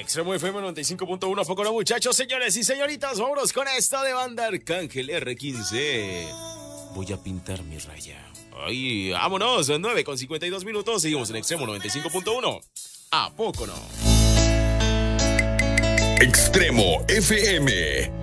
Extremo FM 95.1, foco no, muchachos, señores y señoritas. Vámonos con esto de banda Arcángel R15. Voy a pintar mi raya. Ay, vámonos, 9:52. Seguimos en Extremo 95.1. ¿A poco no? Extremo FM.